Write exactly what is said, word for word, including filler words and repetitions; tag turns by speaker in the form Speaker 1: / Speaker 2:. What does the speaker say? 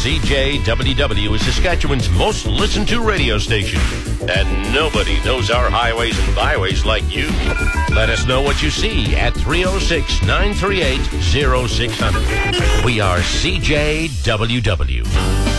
Speaker 1: C J W W is Saskatchewan's most listened to radio station. And nobody knows our highways and byways like you. Let us know what you see at three oh six, nine three eight, oh six hundred. We are C J W W.